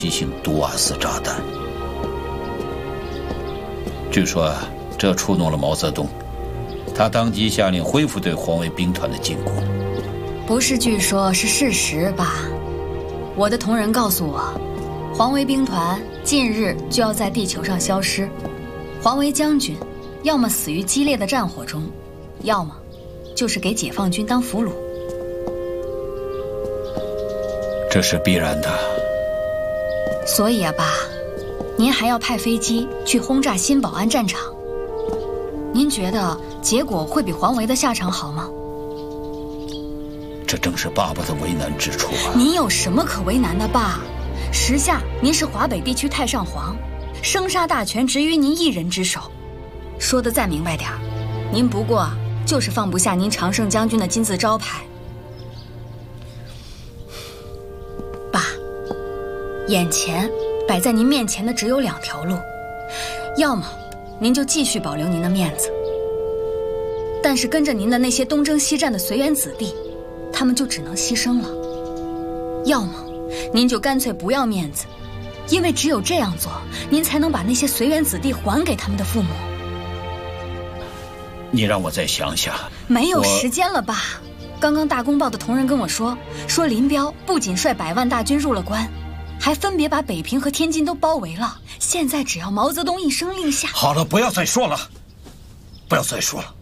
进行杜瓦斯炸弹。据说这触怒了毛泽东，他当即下令恢复对黄维兵团的进攻。 不是据说，是事实吧？我的同仁告诉我，黄维兵团近日就要在地球上消失，黄维将军要么死于激烈的战火中，要么就是给解放军当俘虏。 这是必然的。 所以啊，爸，您还要派飞机去轰炸新保安战场，您觉得结果会比黄维的下场好吗？ 这正是爸爸的为难之处啊！ 您有什么可为难的，爸？时下您是华北地区太上皇，生杀大权执于您一人之手。说得再明白点儿，您不过就是放不下您常胜将军的金字招牌。爸，眼前摆在您面前的只有2条路，要么您就继续保留您的面子，但是跟着您的那些东征西战的随员子弟，他们就只能牺牲了；要么您就干脆不要面子，因为只有这样做，您才能把那些随员子弟还给他们的父母。 你让我再想想。 没有时间了，爸。刚刚大公报的同仁跟我说林彪不仅率100万大军入了关，还分别把北平和天津都包围了。现在只要毛泽东一声令下…… 好了，不要再说了，不要再说了。